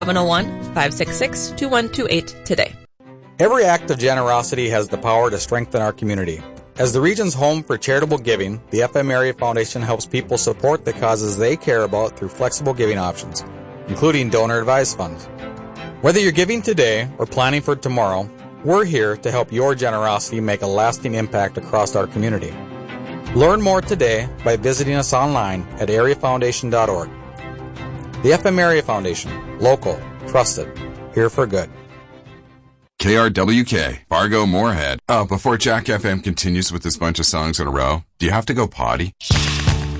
701-566-2128 today. Every act of generosity has the power to strengthen our community. As the region's home for charitable giving, the FM Area Foundation helps people support the causes they care about through flexible giving options, including donor-advised funds. Whether you're giving today or planning for tomorrow, we're here to help your generosity make a lasting impact across our community. Learn more today by visiting us online at areafoundation.org. The FM Area Foundation, local, trusted, here for good. KRWK, Fargo Moorhead. Before Jack FM continues with this bunch of songs in a row, do you have to go potty?